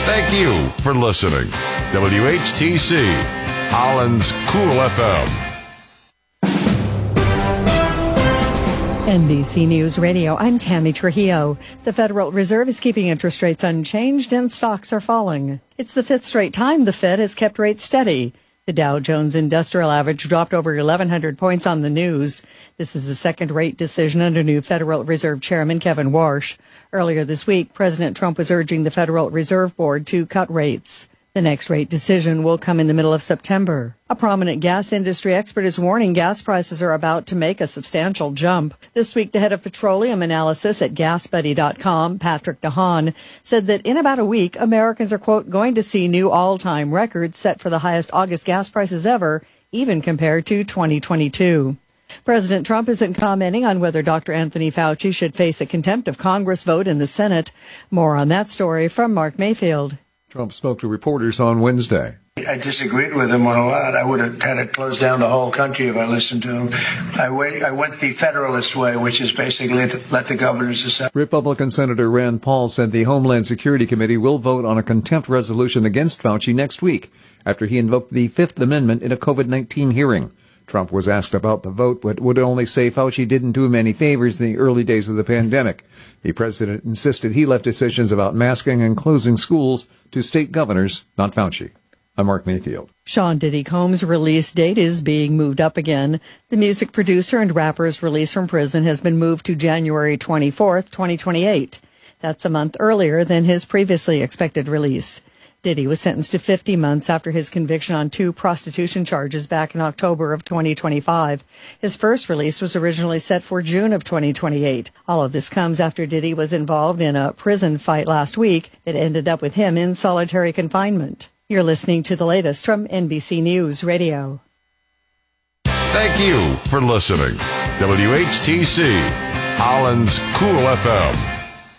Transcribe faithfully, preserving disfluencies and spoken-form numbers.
Thank you for listening. W H T C, Holland's Cool F M. N B C News Radio, I'm Tammy Trujillo. The Federal Reserve is keeping interest rates unchanged and stocks are falling. It's the fifth straight time the Fed has kept rates steady. The Dow Jones Industrial Average dropped over eleven hundred points on the news. This is the second rate decision under new Federal Reserve Chairman Kevin Warsh. Earlier this week, President Trump was urging the Federal Reserve Board to cut rates. The next rate decision will come in the middle of September. A prominent gas industry expert is warning gas prices are about to make a substantial jump. This week, the head of petroleum analysis at gas buddy dot com, Patrick DeHaan, said that in about a week, Americans are, quote, going to see new all-time records set for the highest August gas prices ever, even compared to twenty twenty-two. President Trump isn't commenting on whether Doctor Anthony Fauci should face a contempt of Congress vote in the Senate. More on that story from Mark Mayfield. Trump spoke to reporters on Wednesday. I disagreed with him on a lot. I would have had to close down the whole country if I listened to him. I went, I went the Federalist way, which is basically to let the governors decide. Republican Senator Rand Paul said the Homeland Security Committee will vote on a contempt resolution against Fauci next week after he invoked the Fifth Amendment in a COVID nineteen hearing. Trump was asked about the vote, but would only say Fauci didn't do him any favors in the early days of the pandemic. The president insisted he left decisions about masking and closing schools to state governors, not Fauci. I'm Mark Mayfield. Sean Diddy Combs' release date is being moved up again. The music producer and rapper's release from prison has been moved to January twenty-fourth, twenty twenty-eight. That's a month earlier than his previously expected release. Diddy was sentenced to fifty months after his conviction on two prostitution charges back in October of twenty twenty-five. His first release was originally set for June of twenty twenty-eight. All of this comes after Diddy was involved in a prison fight last week that ended up with him in solitary confinement. You're listening to the latest from N B C News Radio. Thank you for listening. W H T C, Holland's Cool F M.